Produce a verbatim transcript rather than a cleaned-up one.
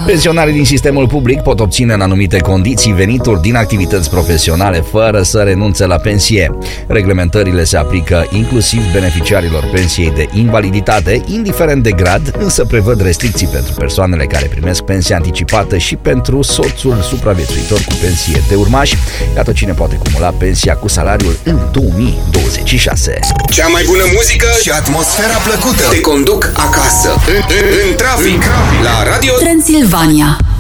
Pensionarii din sistemul public pot obține în anumite condiții venituri din activități profesionale fără să renunțe la pensie. Reglementările se aplică inclusiv beneficiarilor pensiei de invaliditate, indiferent de grad, însă prevăd restricții pentru persoanele care primesc pensie anticipată și pentru soțul supraviețuitor cu pensie de urmaș. Iată cine poate cumula pensia cu salariul în două mii douăzeci și șase. Cea mai bună muzică și atmosfera plăcută te conduc acasă, în, în, în trafic, la Radio Transilvania.